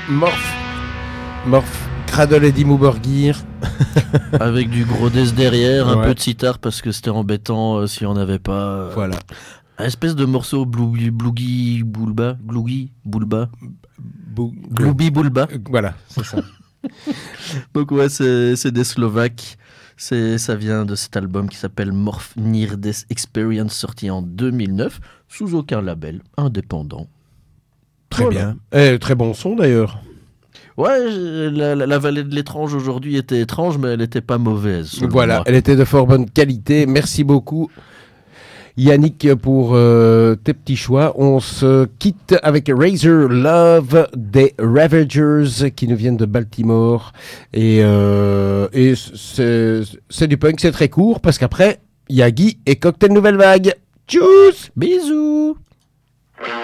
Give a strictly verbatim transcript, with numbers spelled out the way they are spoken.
Morph. Morph. Cradle et Dimmu Borgir. Avec du gros death derrière, un Ouais. peu de sitar parce que c'était embêtant euh, si on n'avait pas. euh, Voilà. Un espèce de morceau bloogie, bloogie, boulba, gloogie, boulba, Bou- glooby, boulba. Euh, Voilà, c'est ça. Donc ouais, c'est, c'est des Slovaques. C'est, ça vient de cet album qui s'appelle Morph Near Death Experience, sorti en deux mille neuf, sous aucun label, indépendant. Très Voilà. bien. Eh, très bon son d'ailleurs. Ouais, j'ai- la, la, la vallée de l'étrange aujourd'hui était étrange, mais elle n'était pas mauvaise. selon Voilà, moi. elle était de fort bonne qualité. Merci beaucoup, Yannick, pour euh, tes petits choix. On se quitte avec Razor Love des Ravagers qui nous viennent de Baltimore. Et, euh, et c'est, c'est du punk, c'est très court parce qu'après, il y a Guy et Cocktail Nouvelle Vague. Tchuss! Bisous.